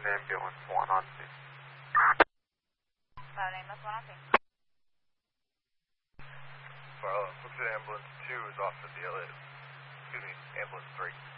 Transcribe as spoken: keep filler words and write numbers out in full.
ambulance one on scene. Loud ambulance one on scene. Well, looks like ambulance two is off at the L A. Excuse me, ambulance three.